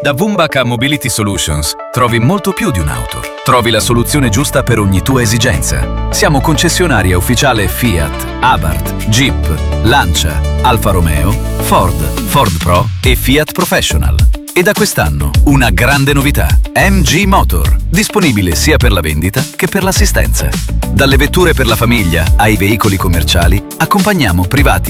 Da Wumbaca Mobility Solutions trovi molto più di un'auto. Trovi la soluzione giusta per ogni tua esigenza. Siamo concessionaria ufficiale Fiat, Abarth, Jeep, Lancia, Alfa Romeo, Ford, Ford Pro e Fiat Professional. E da quest'anno una grande novità: MG Motor, disponibile sia per la vendita che per l'assistenza. Dalle vetture per la famiglia ai veicoli commerciali, accompagniamo privati